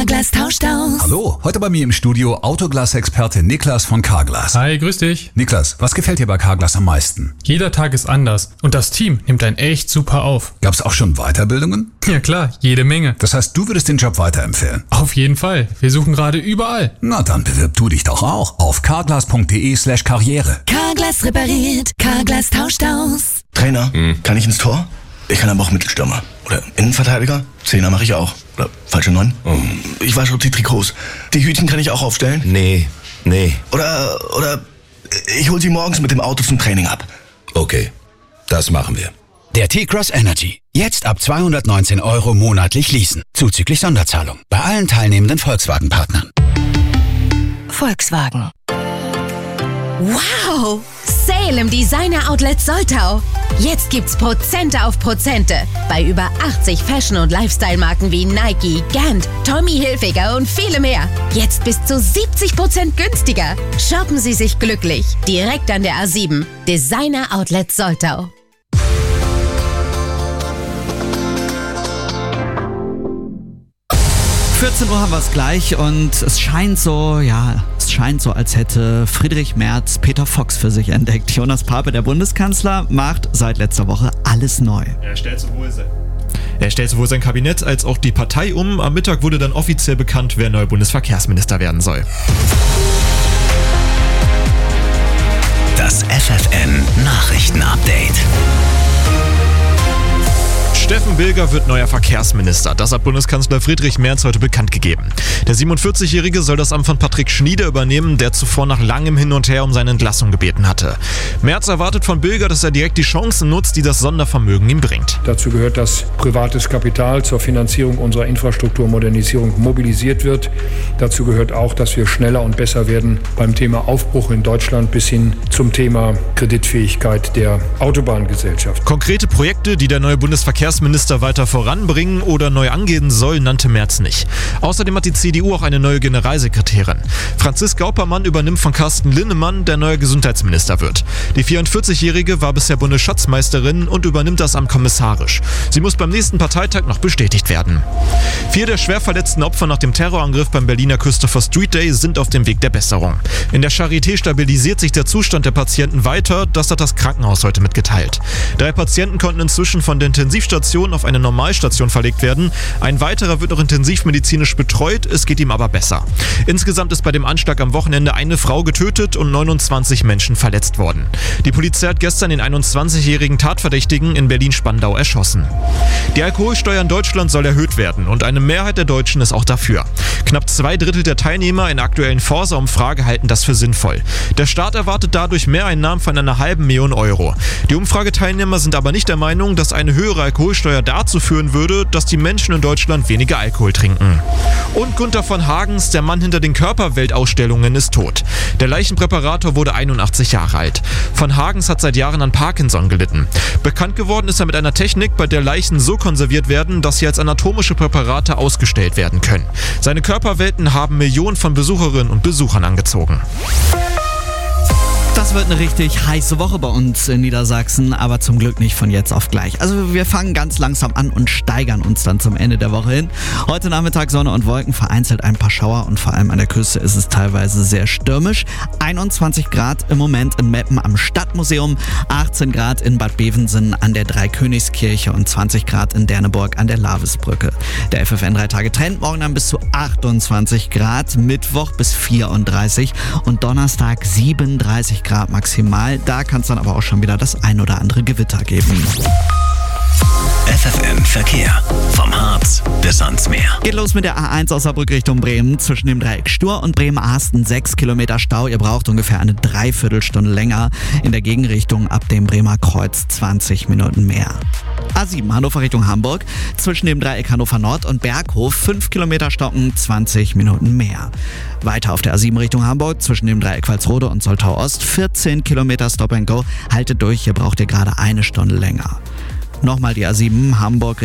Carglass tauscht aus. Hallo, heute bei mir im Studio Autoglas-Experte Niklas von Carglass. Hi, grüß dich. Niklas, was gefällt dir bei Carglass am meisten? Jeder Tag ist anders und das Team nimmt einen echt super auf. Gab's auch schon Weiterbildungen? Ja klar, jede Menge. Das heißt, du würdest den Job weiterempfehlen? Auf jeden Fall. Wir suchen gerade überall. Na, dann bewirb du dich doch auch auf carglass.de/karriere. Carglass repariert, Carglass tauscht aus. Trainer, kann ich ins Tor? Ich kann aber auch Mittelstürmer. Oder Innenverteidiger? Zehner mache ich auch. Oder falsche 9? Ich wasche die Trikots. Die Hütchen kann ich auch aufstellen? Nee. Oder ich hol sie morgens mit dem Auto zum Training ab. Okay, das machen wir. Der T-Cross Energy. Jetzt ab 219 € monatlich leasen. Zuzüglich Sonderzahlung. Bei allen teilnehmenden Volkswagen-Partnern. Volkswagen. Wow! Sale im Designer Outlet Soltau. Jetzt gibt's Prozente auf Prozente bei über 80 Fashion- und Lifestyle-Marken wie Nike, Gant, Tommy Hilfiger und viele mehr. Jetzt bis zu 70% günstiger. Shoppen Sie sich glücklich. Direkt an der A7. Designer Outlet Soltau. 14 Uhr haben wir es gleich und es scheint so, als hätte Friedrich Merz Peter Fox für sich entdeckt. Jonas Pape, der Bundeskanzler, macht seit letzter Woche alles neu. Er stellt sowohl sein Kabinett als auch die Partei um. Am Mittag wurde dann offiziell bekannt, wer neuer Bundesverkehrsminister werden soll. Das FFN-Nachrichten-Update. Steffen Bilger wird neuer Verkehrsminister. Das hat Bundeskanzler Friedrich Merz heute bekannt gegeben. Der 47-Jährige soll das Amt von Patrick Schnieder übernehmen, der zuvor nach langem Hin und Her um seine Entlassung gebeten hatte. Merz erwartet von Bilger, dass er direkt die Chancen nutzt, die das Sondervermögen ihm bringt. Dazu gehört, dass privates Kapital zur Finanzierung unserer Infrastrukturmodernisierung mobilisiert wird. Dazu gehört auch, dass wir schneller und besser werden beim Thema Aufbruch in Deutschland bis hin zum Thema Kreditfähigkeit der Autobahngesellschaft. Konkrete Projekte, die der neue Bundesverkehrsminister weiter voranbringen oder neu angehen soll, nannte Merz nicht. Außerdem hat die CDU auch eine neue Generalsekretärin. Franziska Oppermann übernimmt von Carsten Linnemann, der neuer Gesundheitsminister wird. Die 44-Jährige war bisher Bundesschatzmeisterin und übernimmt das Amt kommissarisch. Sie muss beim nächsten Parteitag noch bestätigt werden. 4 der schwer verletzten Opfer nach dem Terrorangriff beim Berliner Christopher Street Day sind auf dem Weg der Besserung. In der Charité stabilisiert sich der Zustand der Patienten weiter, das hat das Krankenhaus heute mitgeteilt. 3 Patienten konnten inzwischen von der Intensivstation auf eine Normalstation verlegt werden. Ein weiterer wird noch intensivmedizinisch betreut, es geht ihm aber besser. Insgesamt ist bei dem Anschlag am Wochenende eine Frau getötet und 29 Menschen verletzt worden. Die Polizei hat gestern den 21-jährigen Tatverdächtigen in Berlin-Spandau erschossen. Die Alkoholsteuer in Deutschland soll erhöht werden und eine Mehrheit der Deutschen ist auch dafür. Knapp 2/3 der Teilnehmer in der aktuellen Forsa-Umfrage halten das für sinnvoll. Der Staat erwartet dadurch Mehreinnahmen von einer halben Million €. Die Umfrageteilnehmer sind aber nicht der Meinung, dass eine höhere Alkoholsteuer dazu führen würde, dass die Menschen in Deutschland weniger Alkohol trinken. Und Gunther von Hagens, der Mann hinter den Körperweltausstellungen, ist tot. Der Leichenpräparator wurde 81 Jahre alt. Von Hagens hat seit Jahren an Parkinson gelitten. Bekannt geworden ist er mit einer Technik, bei der Leichen so konserviert werden, dass sie als anatomische Präparate ausgestellt werden können. Seine Körperwelten haben Millionen von Besucherinnen und Besuchern angezogen. Das wird eine richtig heiße Woche bei uns in Niedersachsen, aber zum Glück nicht von jetzt auf gleich. Also wir fangen ganz langsam an und steigern uns dann zum Ende der Woche hin. Heute Nachmittag Sonne und Wolken, vereinzelt ein paar Schauer und vor allem an der Küste ist es teilweise sehr stürmisch. 21 Grad im Moment in Meppen am Stadtmuseum, 18 Grad in Bad Bevensen an der Dreikönigskirche und 20 Grad in Derneburg an der Lavesbrücke. Der FFN 3 Tage Trend, morgen dann bis zu 28 Grad, Mittwoch bis 34 und Donnerstag 37 Grad maximal. Da kann es dann aber auch schon wieder das ein oder andere Gewitter geben. FFN Verkehr. Vom Harz bis ans Meer. Geht los mit der A1 aus Saarbrück Richtung Bremen. Zwischen dem Dreieck Stur und Bremen-Ahsten 6 Kilometer Stau. Ihr braucht ungefähr eine Dreiviertelstunde länger. In der Gegenrichtung ab dem Bremer Kreuz 20 Minuten mehr. A7 Hannover Richtung Hamburg. Zwischen dem Dreieck Hannover Nord und Berghof 5 Kilometer stocken, 20 Minuten mehr. Weiter auf der A7 Richtung Hamburg. Zwischen dem Dreieck Walsrode und Soltau Ost 14 Kilometer Stop and Go. Haltet durch, hier braucht ihr gerade eine Stunde länger. Nochmal die A7 Hamburg